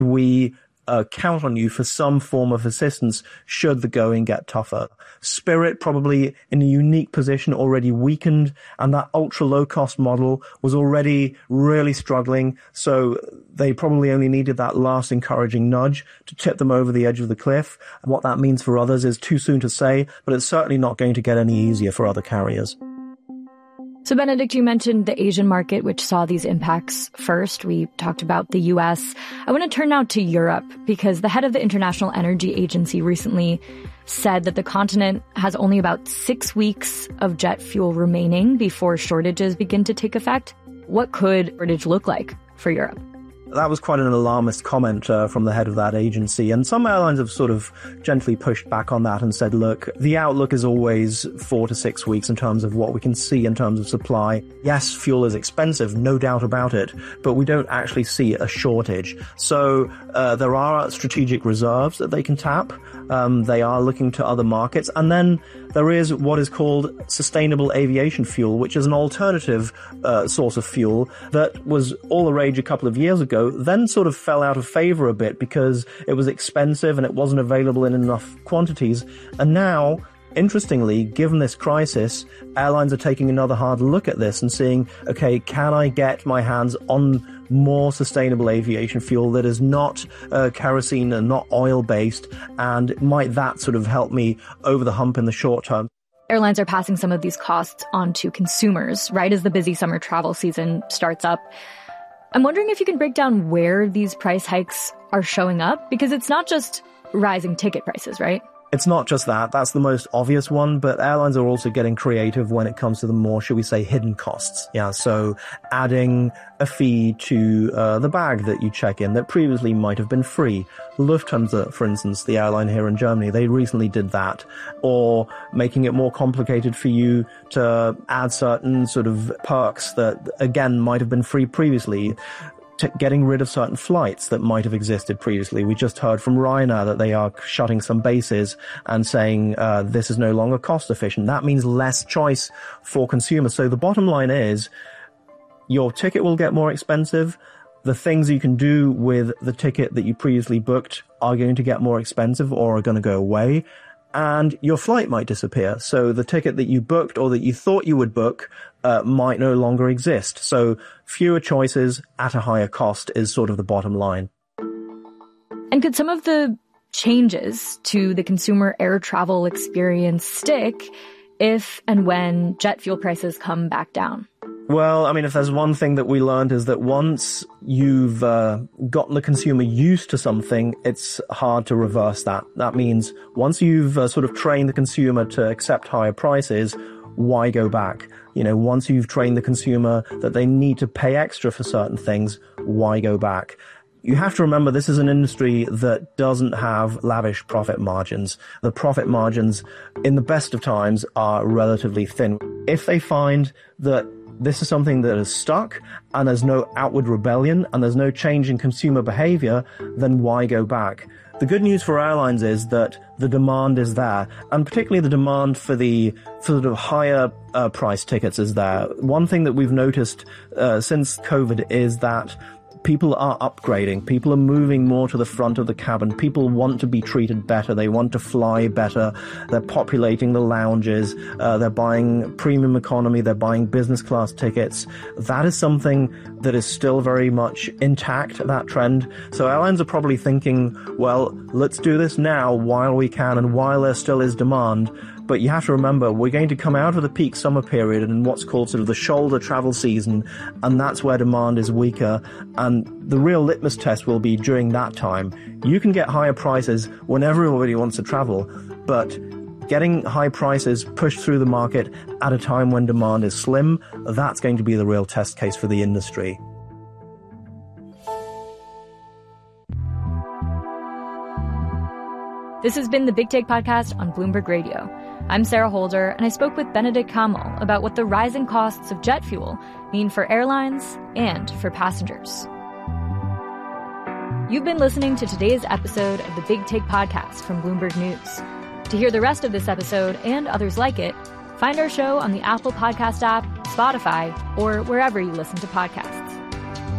We count on you for some form of assistance should the going get tougher. Spirit probably in a unique position, already weakened, and that ultra low cost model was already really struggling. So they probably only needed that last encouraging nudge to tip them over the edge of the cliff. What that means for others is too soon to say, but it's certainly not going to get any easier for other carriers. So, Benedict, you mentioned the Asian market, which saw these impacts first. We talked about the U.S. I want to turn now to Europe, because the head of the International Energy Agency recently said that the continent has only about 6 weeks of jet fuel remaining before shortages begin to take effect. What could shortage look like for Europe? That was quite an alarmist comment from the head of that agency. And some airlines have sort of gently pushed back on that and said, look, the outlook is always 4 to 6 weeks in terms of what we can see in terms of supply. Yes, fuel is expensive, no doubt about it, but we don't actually see a shortage. So there are strategic reserves that they can tap. They are looking to other markets. And then there is what is called sustainable aviation fuel, which is an alternative source of fuel that was all the rage a couple of years ago, then sort of fell out of favor a bit because it was expensive and it wasn't available in enough quantities. And now, interestingly, given this crisis, airlines are taking another hard look at this and seeing, okay, can I get my hands on more sustainable aviation fuel that is not kerosene and not oil-based, and might that sort of help me over the hump in the short term? Airlines are passing some of these costs on to consumers right as the busy summer travel season starts up. I'm wondering if you can break down where these price hikes are showing up, because it's not just rising ticket prices, right? It's not just that. That's the most obvious one, but airlines are also getting creative when it comes to the more, shall we say, hidden costs. Yeah, so adding a fee to the bag that you check in that previously might have been free. Lufthansa, for instance, the airline here in Germany, they recently did that. Or making it more complicated for you to add certain sort of perks that, again, might have been free previously. Getting rid of certain flights that might have existed previously. We just heard from Ryanair that they are shutting some bases and saying this is no longer cost efficient. That means less choice for consumers. So the bottom line is your ticket will get more expensive. The things you can do with the ticket that you previously booked are going to get more expensive or are going to go away. And your flight might disappear. So the ticket that you booked or that you thought you would book might no longer exist. So fewer choices at a higher cost is sort of the bottom line. And could some of the changes to the consumer air travel experience stick if and when jet fuel prices come back down? Well, I mean, if there's one thing that we learned is that once you've gotten the consumer used to something, it's hard to reverse that. That means once you've sort of trained the consumer to accept higher prices, why go back? You know, once you've trained the consumer that they need to pay extra for certain things, why go back? You have to remember this is an industry that doesn't have lavish profit margins. The profit margins, in the best of times, are relatively thin. If they find that this is something that is stuck and there's no outward rebellion and there's no change in consumer behavior, then why go back? The good news for airlines is that the demand is there, and particularly the demand for the sort of higher price tickets is there. One thing that we've noticed since COVID is that people are upgrading. People are moving more to the front of the cabin. People want to be treated better. They want to fly better. They're populating the lounges. They're buying premium economy. They're buying business class tickets. That is something that is still very much intact, that trend. So airlines are probably thinking, well, let's do this now while we can and while there still is demand. But you have to remember, we're going to come out of the peak summer period and what's called sort of the shoulder travel season, and that's where demand is weaker. And the real litmus test will be during that time. You can get higher prices when everybody wants to travel, but getting high prices pushed through the market at a time when demand is slim, that's going to be the real test case for the industry. This has been the Big Take Podcast on Bloomberg Radio. I'm Sarah Holder, and I spoke with Benedict Kamel about what the rising costs of jet fuel mean for airlines and for passengers. You've been listening to today's episode of the Big Take Podcast from Bloomberg News. To hear the rest of this episode and others like it, find our show on the Apple Podcast app, Spotify, or wherever you listen to podcasts.